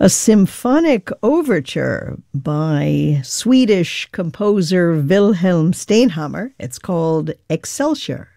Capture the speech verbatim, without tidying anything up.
A symphonic overture by Swedish composer Wilhelm Stenhammar. It's called Excelsior.